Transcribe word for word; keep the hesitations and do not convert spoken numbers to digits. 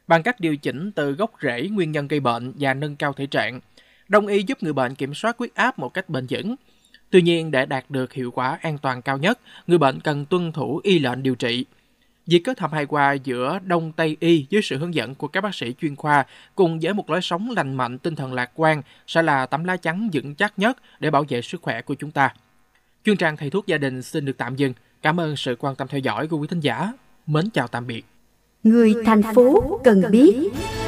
bằng cách điều chỉnh từ gốc rễ nguyên nhân gây bệnh và nâng cao thể trạng. Đông y giúp người bệnh kiểm soát huyết áp một cách bền vững. Tuy nhiên, để đạt được hiệu quả an toàn cao nhất, người bệnh cần tuân thủ y lệnh điều trị. Việc kết hợp hài hòa giữa Đông Tây y với sự hướng dẫn của các bác sĩ chuyên khoa cùng với một lối sống lành mạnh, tinh thần lạc quan sẽ là tấm lá chắn vững chắc nhất để bảo vệ sức khỏe của chúng ta. Chuyên trang Thầy thuốc gia đình xin được tạm dừng. Cảm ơn sự quan tâm theo dõi của quý thính giả. Mến chào tạm biệt. Người thành phố cần biết.